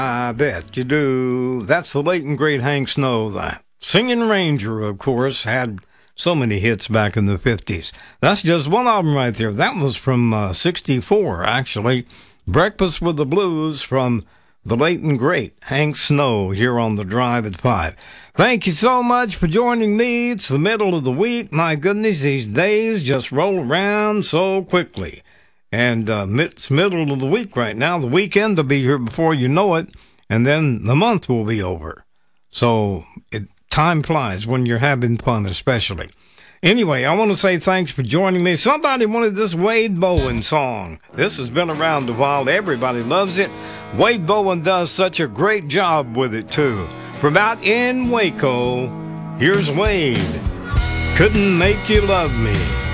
I bet you do. That's the late and great Hank Snow. The Singing Ranger, of course, had so many hits back in the 50s. That's just one album right there. That was from 64, actually. Breakfast with the Blues from the late and great Hank Snow here on The Drive at 5. Thank you so much for joining me. It's the middle of the week. My goodness, these days just roll around so quickly. And it's middle of the week right now. The weekend will be here before you know it, and then the month will be over. So time flies when you're having fun, especially. Anyway, I want to say thanks for joining me. Somebody wanted this Wade Bowen song. This has been around a while. Everybody loves it. Wade Bowen does such a great job with it, too. From out in Waco, here's Wade. Couldn't Make You Love Me.